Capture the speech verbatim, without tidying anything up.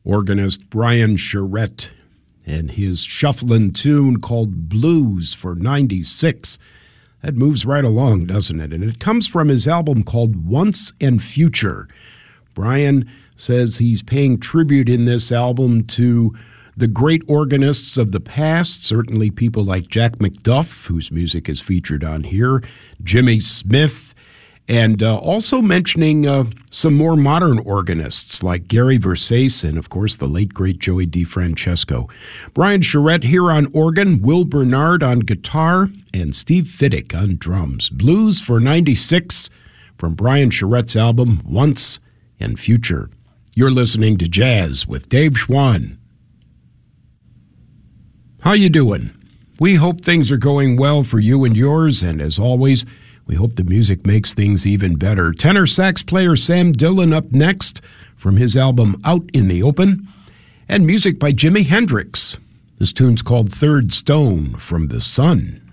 organist Brian Charette and his shuffling tune called Blues for ninety-six. That moves right along, doesn't it? And it comes from his album called Once and Future. Brian says he's paying tribute in this album to the great organists of the past, certainly people like Jack McDuff, whose music is featured on here, Jimmy Smith, and uh, also mentioning uh, some more modern organists like Gary Versace and, of course, the late, great Joey DeFrancesco. Brian Charette here on organ, Will Bernard on guitar, and Steve Fiddick on drums. Blues for ninety-six from Brian Charette's album, Once and Future. You're listening to Jazz with Dave Schwann. How you doing? We hope things are going well for you and yours, and as always, we hope the music makes things even better. Tenor sax player Sam Dillon up next from his album Out in the Open, and music by Jimi Hendrix. This tune's called Third Stone from The Sun.